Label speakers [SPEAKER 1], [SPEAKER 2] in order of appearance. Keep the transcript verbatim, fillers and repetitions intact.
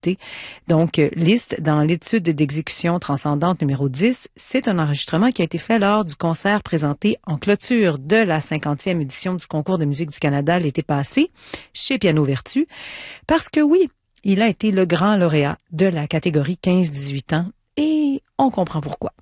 [SPEAKER 1] T. Donc, euh, Liszt, dans l'étude d'exécution transcendante numéro dix, c'est un enregistrement qui a été fait lors du concert présenté en clôture de la cinquantième édition du Concours de musique du Canada l'été passé, chez Piano Vertu, parce que oui, il a été le grand lauréat de la catégorie quinze dix-huit ans, et on comprend pourquoi.